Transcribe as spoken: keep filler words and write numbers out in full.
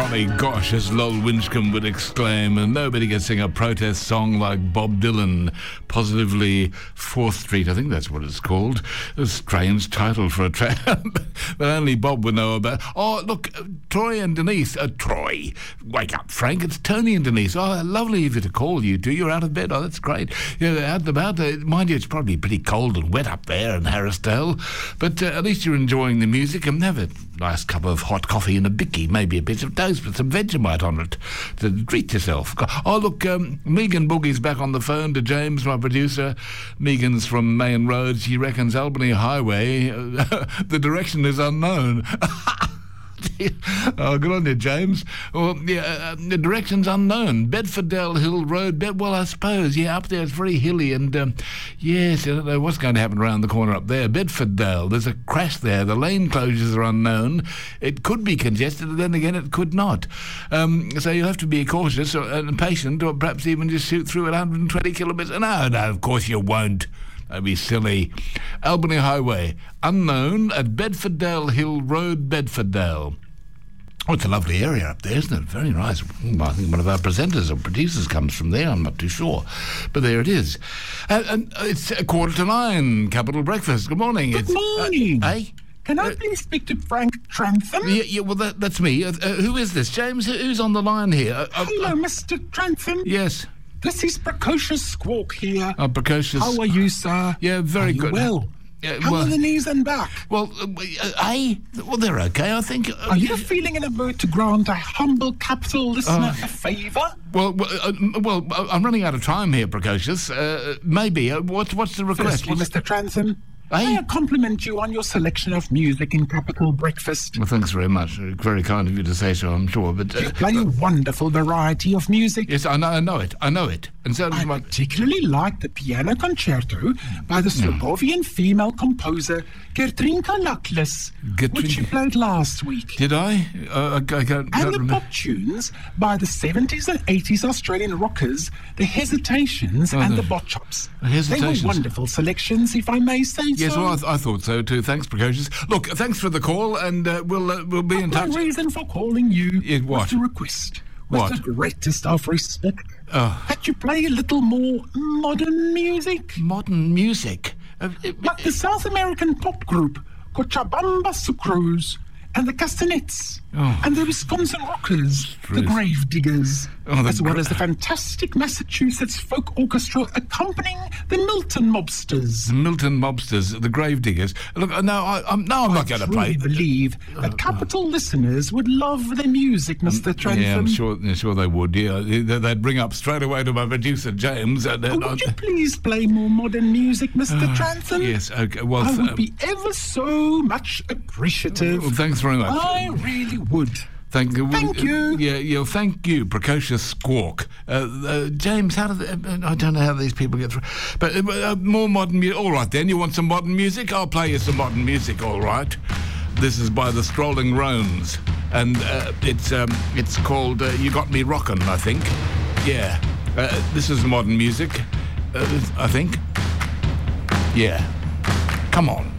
Golly gosh, as Lol Winchcombe would exclaim, and nobody can sing a protest song like Bob Dylan. Positively Fourth Street, I think that's what it's called. A strange title for a track that only Bob would know about. Oh, look, uh, Troy and Denise. Uh, Troy, wake up, Frank. It's Tony and Denise. Oh, lovely of you to call you two. You're out of bed. Oh, that's great. You're out and about. Uh, mind you, it's probably pretty cold and wet up there in Harrisdale, but uh, at least you're enjoying the music, and have a nice cup of hot coffee and a bicky, maybe a bit of toast with some Vegemite on it to treat yourself. Oh, look, um, Megan Boogie's back on the phone to James, my producer. Megan's from Main Road. She reckons Albany Highway, uh, the direction is unknown. Oh, good on you, James. Well, yeah, uh, the direction's unknown. Bedfordale Hill Road. Bed- well, I suppose, yeah, up there it's very hilly, and um, yes, I don't know what's going to happen around the corner up there. Bedfordale, there's a crash there. The lane closures are unknown. It could be congested, and then again, it could not. Um, so you'll have to be cautious or, and patient, or perhaps even just shoot through at one hundred twenty kilometres. No, no, of course you won't. That'd be silly. Albany Highway, unknown at Bedfordale Hill Road, Bedfordale. Oh, it's a lovely area up there, isn't it? Very nice. I think one of our presenters or producers comes from there. I'm not too sure. But there it is. Uh, and it's a quarter to nine, Capital Breakfast. Good morning. Good it's, morning. Uh, eh? Can I uh, please speak to Frank Trantham? Yeah, yeah well, that, that's me. Uh, uh, who is this? James, who's on the line here? Uh, uh, Hello, uh, Mister Trantham. Yes. This is Precocious Squawk here. Uh, precocious. How are you, sir? Yeah, very are you good. well? Yeah, How well, are the knees and back? Well, uh, uh, eh? Well, they're okay, I think. Uh, Are you feeling in a mood to grant a humble capital listener Uh, a favour? Well, well, uh, well, uh, I'm running out of time here, Precocious. Uh, maybe. Uh, what's what's the request? Firstly, What's- Mister Trantham, Eh? may I compliment you on your selection of music in Capital Breakfast? Well, thanks very much. Uh, Very kind of you to say so, I'm sure. But uh, You play a wonderful variety of music. yes, I know, I know it. I know it. And so does I my. particularly like the piano concerto by the Slovakian female composer Gertrinka Laklis, which you Gertrinka- played last week. Did I? Uh, I, I can't, And can't the remember. pop tunes by the seventies and eighties Australian rockers, the Hesitations Oh, and the- the Bot Chops. the Hesitations. They were wonderful selections, if I may say Yes, so. well, I, th- I thought so too. Thanks, Precocious. Look, thanks for the call, and uh, we'll uh, we'll be in My touch. reason for calling you Yeah, what? was to request, with What? the greatest of respect, Oh. that you play a little more modern music. Modern music. Uh, it- Like the South American pop group Cochabamba Sucrose and the Castanets Oh. and the Wisconsin Rockers, the Truth. Grave Diggers, Oh, the as well gra- as the fantastic Massachusetts folk orchestra accompanying the Milton Mobsters. the Milton Mobsters, the Gravediggers. Look, uh, no, I, I'm no, I'm not going to Truly play. believe that Capital listeners would love the music, Mister Trantham. Yeah, I'm sure. Yeah, sure they would. Yeah, They- they'd bring up straight away to my producer James. And, Oh, and, would you please play more modern music, Mister Trantham? yes. Okay. Well, I th- would be ever so much appreciative. well, thanks very much. I really would. Thank you. Thank you. Yeah, yeah. Thank you, Precocious Squawk. Uh, uh, James, how do they, uh, I don't know how these people get through. But uh, uh, more modern music. All right, then. You want some modern music? I'll play you some modern music. All right. This is by the Strolling Roans, and uh, it's um, it's called uh, "You Got Me Rockin'," I think. Yeah. Uh, this is modern music. Uh, I think. Yeah. Come on.